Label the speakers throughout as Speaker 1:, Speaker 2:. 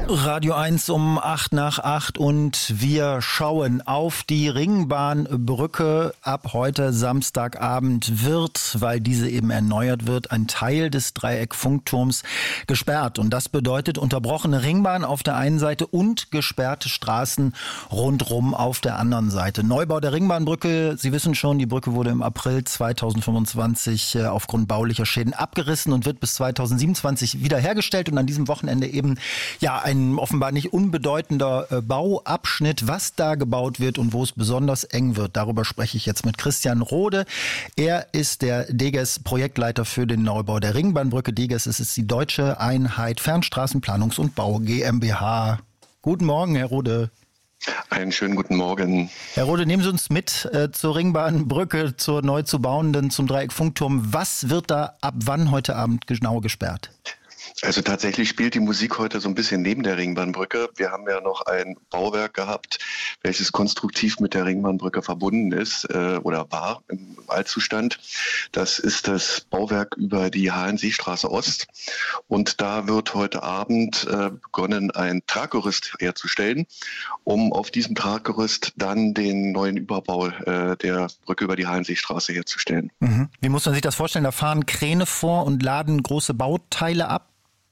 Speaker 1: Radio 1 um 7:08 und wir schauen auf die Ringbahnbrücke. Ab heute Samstagabend wird, weil diese eben erneuert wird, ein Teil des Dreieck-Funkturms gesperrt. Und das bedeutet unterbrochene Ringbahn auf der einen Seite und gesperrte Straßen rundrum auf der anderen Seite. Neubau der Ringbahnbrücke. Sie wissen schon, die Brücke wurde im April 2025 aufgrund baulicher Schäden abgerissen und wird bis 2027 wiederhergestellt. Und an diesem Wochenende eben ein offenbar nicht unbedeutender Bauabschnitt, was da gebaut wird und wo es besonders eng wird. Darüber spreche ich jetzt mit Christian Rohde. Er ist der DGES Projektleiter für den Neubau der Ringbahnbrücke. DGES ist die Deutsche Einheit Fernstraßenplanungs- und Bau GmbH. Guten Morgen, Herr Rohde.
Speaker 2: Einen schönen guten Morgen.
Speaker 1: Herr Rohde, nehmen Sie uns mit zur Ringbahnbrücke, zur neu zu bauenden, zum Dreieck-Funkturm. Was wird da ab wann heute Abend genau gesperrt?
Speaker 2: Also tatsächlich spielt die Musik heute so ein bisschen neben der Ringbahnbrücke. Wir haben ja noch ein Bauwerk gehabt, welches konstruktiv mit der Ringbahnbrücke verbunden ist oder war im Altzustand. Das ist das Bauwerk über die Hallenseestraße Ost. Und da wird heute Abend begonnen, ein Traggerüst herzustellen, um auf diesem Traggerüst dann den neuen Überbau der Brücke über die Hallenseestraße herzustellen.
Speaker 1: Mhm. Wie muss man sich das vorstellen? Da fahren Kräne vor und laden große Bauteile ab?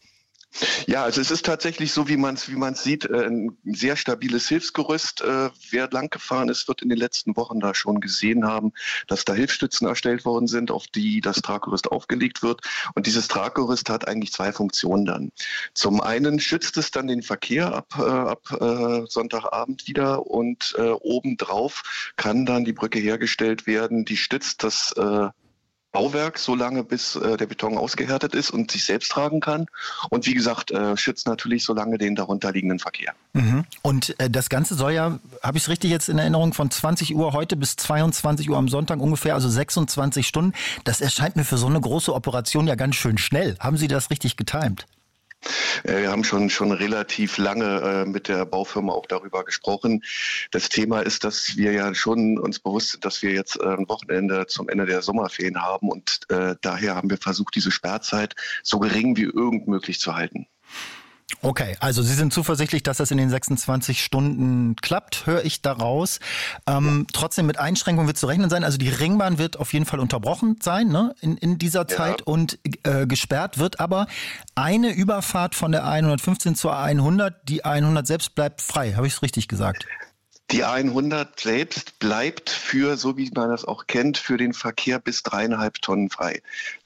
Speaker 2: Ja, also es ist tatsächlich so, wie man es sieht, ein sehr stabiles Hilfsgerüst. Wer lang gefahren ist, wird in den letzten Wochen da schon gesehen haben, dass da Hilfsstützen erstellt worden sind, auf die das Traggerüst aufgelegt wird. Und dieses Traggerüst hat eigentlich zwei Funktionen dann. Zum einen schützt es dann den Verkehr ab Sonntagabend wieder und obendrauf kann dann die Brücke hergestellt werden, die stützt das Bauwerk so lange, bis der Beton ausgehärtet ist und sich selbst tragen kann. Und wie gesagt, schützt natürlich so lange den darunter liegenden Verkehr.
Speaker 1: Mhm. Und das Ganze soll ja, habe ich es richtig jetzt in Erinnerung, von 20 Uhr heute bis 22 Uhr am Sonntag ungefähr, also 26 Stunden. Das erscheint mir für so eine große Operation ja ganz schön schnell. Haben Sie das richtig getimt?
Speaker 2: Wir haben schon relativ lange mit der Baufirma auch darüber gesprochen. Das Thema ist, dass wir ja schon uns bewusst sind, dass wir jetzt ein Wochenende zumEnde der Sommerferien haben und daher haben wir versucht, diese Sperrzeit so gering wie irgend möglich zu halten.
Speaker 1: Okay, also Sie sind zuversichtlich, dass das in den 26 Stunden klappt, höre ich daraus. Trotzdem mit Einschränkungen wird zu rechnen sein. Also die Ringbahn wird auf jeden Fall unterbrochen sein, ne, in dieser Zeit und gesperrt wird aber eine Überfahrt von der A115 zur A100. Die A100 selbst bleibt frei, habe ich es richtig gesagt?
Speaker 2: Die A100 selbst bleibt so wie man das auch kennt, für den Verkehr bis 3,5 Tonnen frei.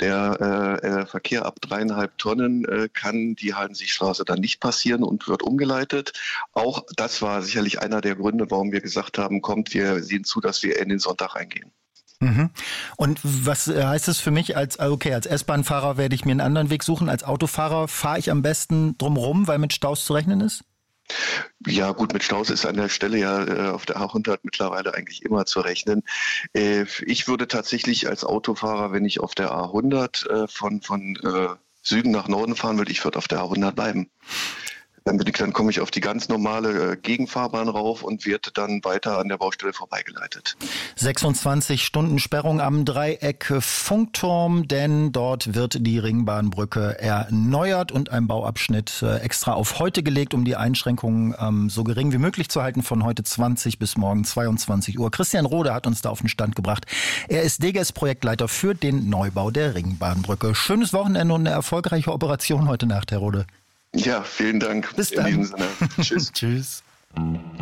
Speaker 2: Der Verkehr ab 3,5 Tonnen kann die Hallenseestraße dann nicht passieren und wird umgeleitet. Auch das war sicherlich einer der Gründe, warum wir gesagt haben, wir sehen zu, dass wir in den Sonntag reingehen.
Speaker 1: Mhm. Und was heißt es für mich als S-Bahn-Fahrer werde ich mir einen anderen Weg suchen. Als Autofahrer fahre ich am besten drumherum, weil mit Staus zu rechnen ist?
Speaker 2: Ja gut, mit Staus ist an der Stelle ja auf der A100 mittlerweile eigentlich immer zu rechnen. Ich würde tatsächlich als Autofahrer, wenn ich auf der A100 von Süden nach Norden fahren würde, ich würde auf der A100 bleiben. Dann komme ich auf die ganz normale Gegenfahrbahn rauf und werde dann weiter an der Baustelle vorbeigeleitet.
Speaker 1: 26 Stunden Sperrung am Dreieck Funkturm, denn dort wird die Ringbahnbrücke erneuert und ein Bauabschnitt extra auf heute gelegt, um die Einschränkungen so gering wie möglich zu halten, von heute 20 bis morgen 22 Uhr. Christian Rohde hat uns da auf den Stand gebracht. Er ist DGES Projektleiter für den Neubau der Ringbahnbrücke. Schönes Wochenende und eine erfolgreiche Operation heute Nacht, Herr Rohde.
Speaker 2: Ja, vielen Dank.
Speaker 1: Bis dann.
Speaker 2: In diesem Sinne. Tschüss.
Speaker 1: Tschüss.